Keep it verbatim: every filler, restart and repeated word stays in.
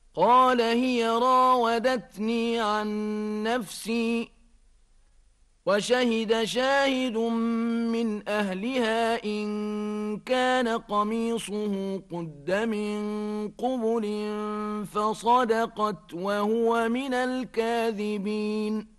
قال هي راودتني عن نفسي. وشهد شاهد من أهلها إن كان قميصه قد من قبل فصدقت وهو من الكاذبين.